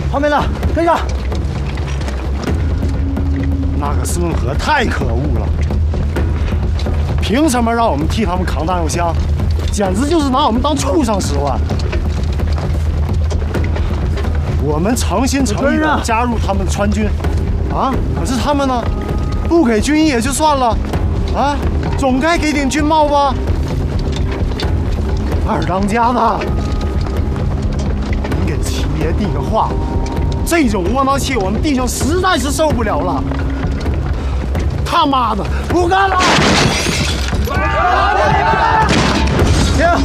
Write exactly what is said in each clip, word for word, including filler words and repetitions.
旁边的跟上。 那个孙和太可恶了，凭什么让我们替他们扛弹药箱？简直就是拿我们当畜生使唤！我们诚心诚意的加入他们川军，啊，可是他们呢，不给军衣也就算了，啊，总该给顶军帽吧？二当家的，你给七爷递个话，这种窝囊气我们弟兄实在是受不了了。他妈的，不干了！停！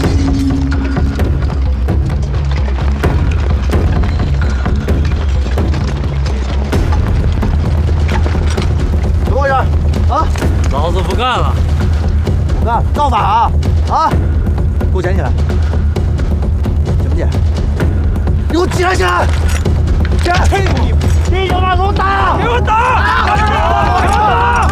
怎么回事？啊！ 老子不干了！ 不干，造反啊！啊！给我捡起来！捡不捡？你给我捡起来！捡！嘿，弟兄们，给我打！给我打！给我打！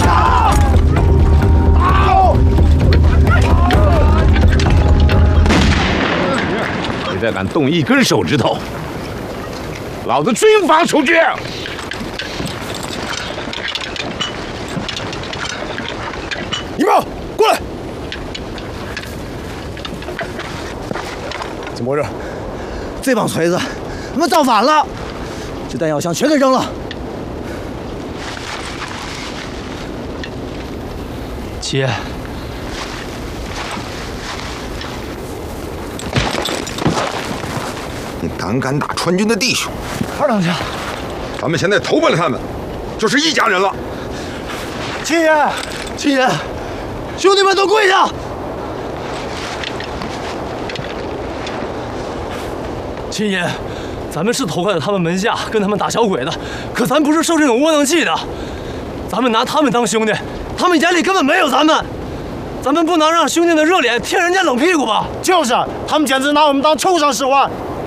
你再敢动一根手指头，老子军法处决！ 一茂，过来！怎么回事？ 这帮锤子，他妈造反了！这弹药箱全给扔了。 七爷， 你胆敢打川军的弟兄？ 二当家， 咱们现在投奔了他们，就是一家人了。 七爷，七爷，兄弟们都跪下！ 七爷，咱们是投靠在他们门下，跟他们打小鬼的，可咱不是受这种窝囊气的。咱们拿他们当兄弟，他们眼里根本没有咱们。咱们不能让兄弟的热脸贴人家冷屁股吧？ 就是，他们简直拿我们当畜生使唤。